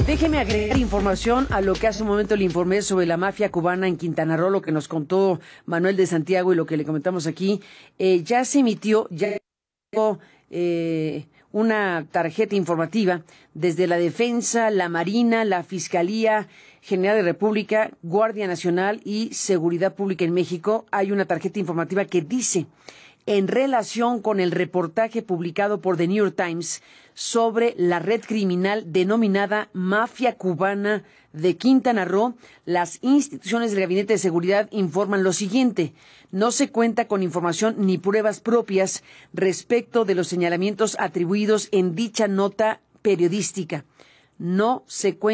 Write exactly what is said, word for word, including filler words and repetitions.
Déjeme agregar información a lo que hace un momento le informé sobre la mafia cubana en Quintana Roo, lo que nos contó Manuel de Santiago y lo que le comentamos aquí. Eh, ya se emitió, ya eh, una tarjeta informativa desde la Defensa, la Marina, la Fiscalía General de República, Guardia Nacional y Seguridad Pública en México. Hay una tarjeta informativa que dice: en relación con el reportaje publicado por The New York Times sobre la red criminal denominada Mafia Cubana de Quintana Roo, las instituciones del Gabinete de Seguridad informan lo siguiente: no se cuenta con información ni pruebas propias respecto de los señalamientos atribuidos en dicha nota periodística. No se cuenta